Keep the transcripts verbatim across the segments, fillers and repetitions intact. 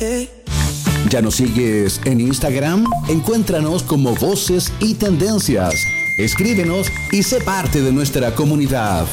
¿Ya nos sigues en Instagram? Encuéntranos como Voces y Tendencias. Escríbenos y sé parte de nuestra comunidad.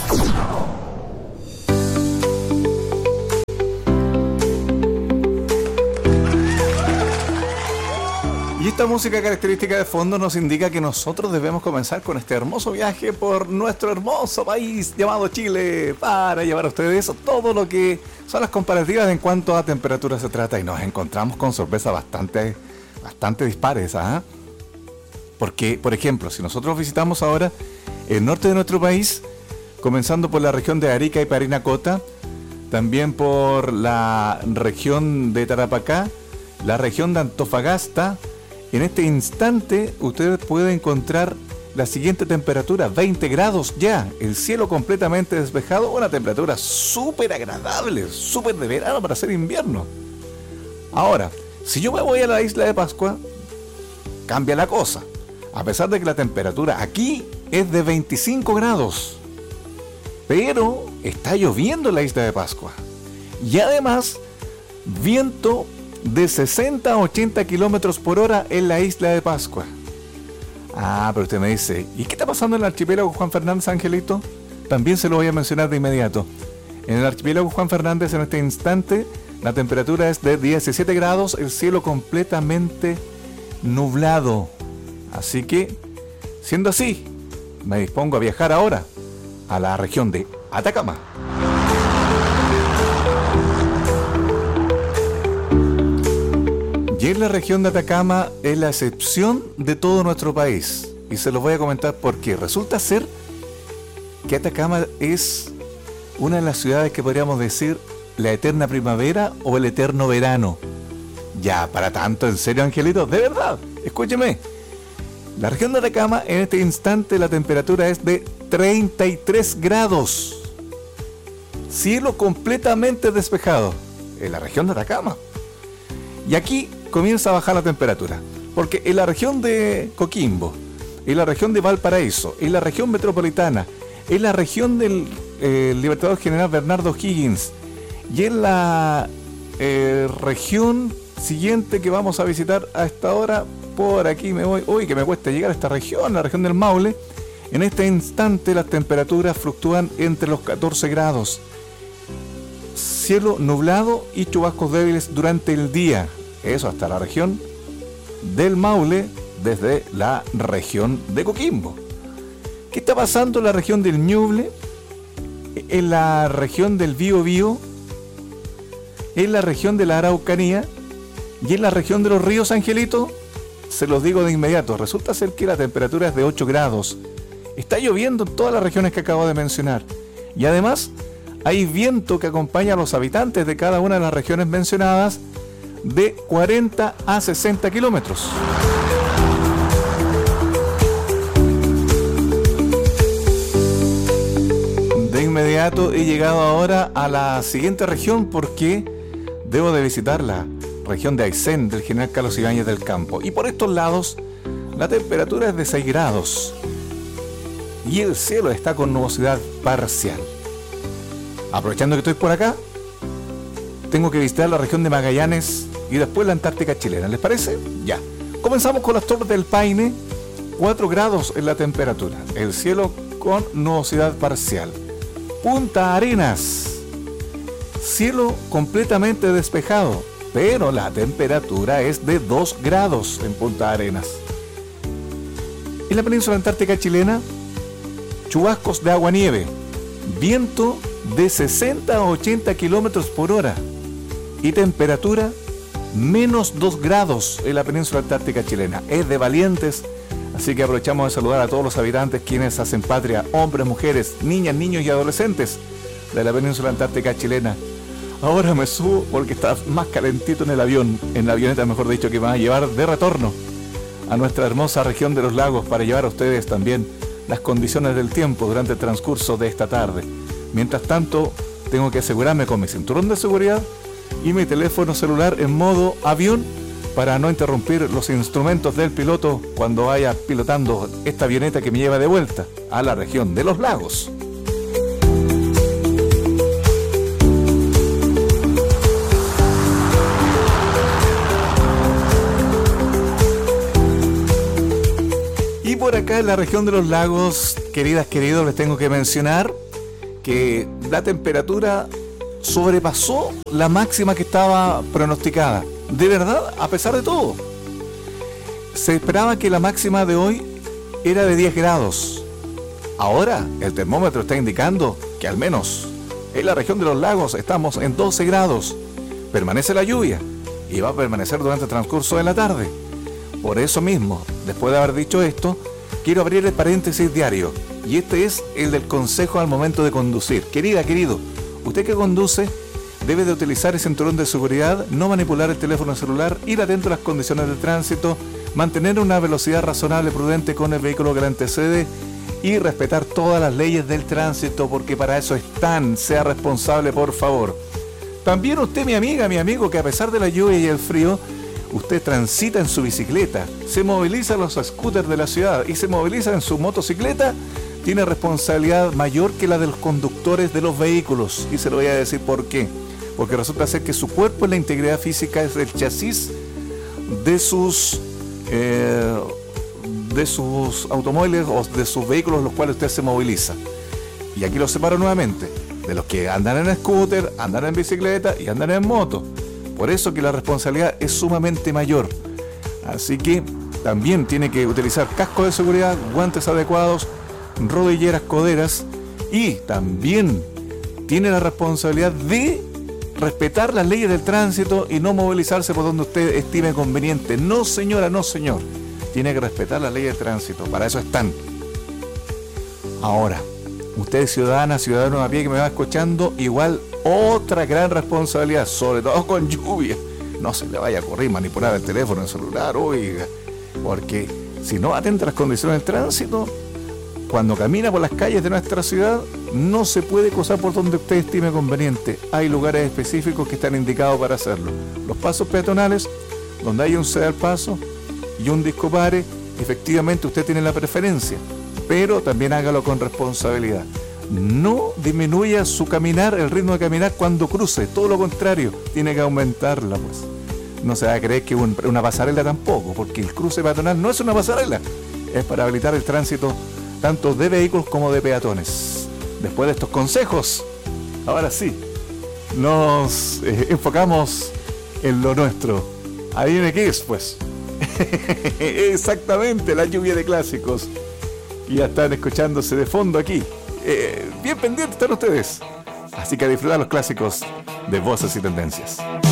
Y esta música característica de fondo nos indica que nosotros debemos comenzar con este hermoso viaje por nuestro hermoso país llamado Chile, para llevar a ustedes todo lo que son las comparativas en cuanto a temperatura se trata, y nos encontramos con sorpresas bastante, bastante dispares, ¿ah? Porque, por ejemplo, si nosotros visitamos ahora el norte de nuestro país, comenzando por la región de Arica y Parinacota, también por la región de Tarapacá, la región de Antofagasta, en este instante usted puede encontrar la siguiente temperatura, veinte grados ya, el cielo completamente despejado, una temperatura súper agradable, súper de verano para hacer invierno. Ahora, si yo me voy a la isla de Pascua, cambia la cosa. A pesar de que la temperatura aquí es de veinticinco grados, pero está lloviendo en la isla de Pascua. Y además, viento de sesenta a ochenta kilómetros por hora en la isla de Pascua. Ah, pero usted me dice, ¿y qué está pasando en el archipiélago Juan Fernández, Angelito? También se lo voy a mencionar de inmediato. En el archipiélago Juan Fernández, en este instante, la temperatura es de diecisiete grados, el cielo completamente nublado. Así que, siendo así, me dispongo a viajar ahora a la región de Atacama. Y en la región de Atacama es la excepción de todo nuestro país. Y se los voy a comentar porque resulta ser que Atacama es una de las ciudades que podríamos decir la eterna primavera o el eterno verano. Ya, para tanto, en serio, Angelito, de verdad, escúcheme. La región de Atacama, en este instante, la temperatura es de treinta y tres grados. Cielo completamente despejado en la región de Atacama. Y aquí comienza a bajar la temperatura, porque en la región de Coquimbo, en la región de Valparaíso, en la región metropolitana, en la región del eh, Libertador General Bernardo O'Higgins y en la eh, región siguiente que vamos a visitar a esta hora, por aquí me voy, uy, que me cuesta llegar a esta región, la región del Maule. En este instante las temperaturas fluctúan entre los catorce grados, cielo nublado y chubascos débiles durante el día. Eso hasta la región del Maule, desde la región de Coquimbo. ¿Qué está pasando en la región del Ñuble? En la región del Biobío, en la región de la Araucanía y en la región de los ríos, Angelito. Se los digo de inmediato, resulta ser que la temperatura es de ocho grados. Está lloviendo en todas las regiones que acabo de mencionar. Y además, hay viento que acompaña a los habitantes de cada una de las regiones mencionadas de cuarenta a sesenta kilómetros. De inmediato he llegado ahora a la siguiente región porque debo de visitar la región de Aysén del general Carlos Ibáñez del Campo. Y por estos lados la temperatura es de seis grados y el cielo está con nubosidad parcial. Aprovechando que estoy por acá, tengo que visitar la región de Magallanes y después la Antártica chilena. ¿Les parece? Ya. Comenzamos con las Torres del Paine. cuatro grados en la temperatura. El cielo con nubosidad parcial. Punta Arenas. Cielo completamente despejado, pero la temperatura es de dos grados en Punta Arenas. En la península antártica chilena, chubascos de agua-nieve. Viento de sesenta a ochenta kilómetros por hora. Y temperatura menos dos grados en la península antártica chilena. Es de valientes, así que aprovechamos de saludar a todos los habitantes quienes hacen patria, hombres, mujeres, niñas, niños y adolescentes de la península antártica chilena. Ahora me subo porque está más calentito en el avión, en la avioneta mejor dicho, que me va a llevar de retorno a nuestra hermosa región de los lagos para llevar a ustedes también las condiciones del tiempo durante el transcurso de esta tarde. Mientras tanto, tengo que asegurarme con mi cinturón de seguridad y mi teléfono celular en modo avión para no interrumpir los instrumentos del piloto cuando vaya pilotando esta avioneta que me lleva de vuelta a la región de los lagos. acá en la región de los lagos, queridas, queridos, les tengo que mencionar que la temperatura sobrepasó la máxima que estaba pronosticada. De verdad, a pesar de todo. Se esperaba que la máxima de hoy era de diez grados. Ahora el termómetro está indicando que al menos en la región de los lagos estamos en doce grados. Permanece la lluvia y va a permanecer durante el transcurso de la tarde. Por eso mismo, después de haber dicho esto, quiero abrir el paréntesis diario. Y este es el del consejo al momento de conducir. Querida, querido, usted que conduce debe de utilizar el cinturón de seguridad, no manipular el teléfono celular, ir atento a las condiciones de tránsito, mantener una velocidad razonable, prudente con el vehículo que le antecede y respetar todas las leyes del tránsito, porque para eso están. Sea responsable, por favor. También usted, mi amiga, mi amigo, que a pesar de la lluvia y el frío, usted transita en su bicicleta, se moviliza en los scooters de la ciudad y se moviliza en su motocicleta, tiene responsabilidad mayor que la de los conductores de los vehículos. Y se lo voy a decir por qué. Porque resulta ser que su cuerpo, la integridad física, es el chasis de sus eh, de sus automóviles o de sus vehículos los cuales usted se moviliza. Y aquí lo separo nuevamente de los que andan en scooter, andan en bicicleta y andan en moto. Por eso que la responsabilidad es sumamente mayor. Así que también tiene que utilizar casco de seguridad, guantes adecuados, rodilleras, coderas, y también tiene la responsabilidad de respetar las leyes del tránsito y no movilizarse por donde usted estime conveniente. No, señora, no, señor. Tiene que respetar las leyes de tránsito. Para eso están. Ahora, usted, ciudadana, ciudadano a pie que me va escuchando, igual otra gran responsabilidad, sobre todo con lluvia. No se le vaya a ocurrir manipular el teléfono, el celular, oiga, porque si no atenta a las condiciones del tránsito, cuando camina por las calles de nuestra ciudad, no se puede cruzar por donde usted estime conveniente. Hay lugares específicos que están indicados para hacerlo. Los pasos peatonales, donde hay un ceda al paso y un disco pare, efectivamente usted tiene la preferencia, pero también hágalo con responsabilidad. No disminuya su caminar, el ritmo de caminar cuando cruce, todo lo contrario, tiene que aumentarla, pues. No se va a creer que un, una pasarela tampoco, porque el cruce peatonal no es una pasarela, es para habilitar el tránsito tanto de vehículos como de peatones. Después de estos consejos, ahora sí, nos eh, enfocamos en lo nuestro. Adivine qué es, pues. Exactamente, la lluvia de clásicos. Y ya están escuchándose de fondo aquí. Eh, bien pendientes están ustedes. Así que a disfrutar los clásicos de Voces y Tendencias.